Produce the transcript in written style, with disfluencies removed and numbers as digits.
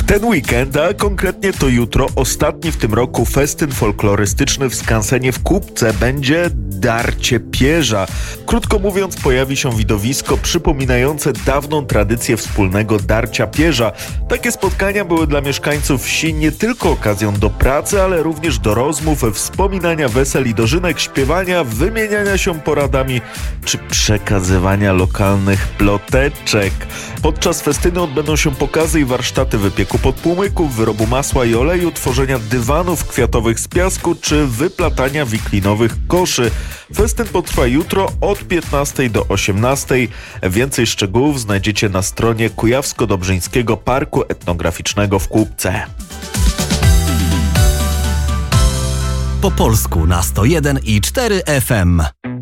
Ten weekend, a konkretnie to jutro, ostatni w tym roku festyn folklorystyczny w skansenie w Kupce będzie Darcie Pierza. Krótko mówiąc, pojawi się widowisko przypominające dawną tradycję wspólnego darcia pierza. Takie spotkania były dla mieszkańców wsi nie tylko okazją do pracy, ale również do rozmów, wspominania wesel i dożynek, śpiewania, wymieniania się poradami czy przekazywania lokalnych ploteczek. Podczas festyny odbędą się pokazy i warsztaty wypieku podpłomyków, wyrobu masła i oleju, tworzenia dywanów kwiatowych z piasku czy wyplatania wiklinowych koszy. Festyn potrwa jutro od 15 do 18. Więcej szczegółów znajdziecie na stronie Kujawsko-Dobrzyńskiego Parku Etnograficznego w Kupce. Po polsku na 101,4 FM.